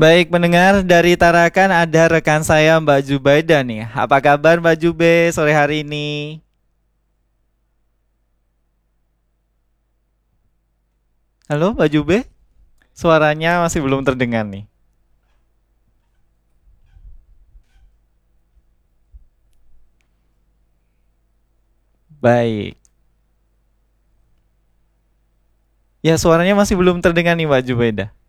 Baik mendengar dari Tarakan ada rekan saya Mbak Jubaida nih. Apa kabar Mbak Jube sore hari ini? Halo Mbak Jube? Suaranya masih belum terdengar nih. Baik. Ya suaranya masih belum terdengar nih Mbak Jubaida.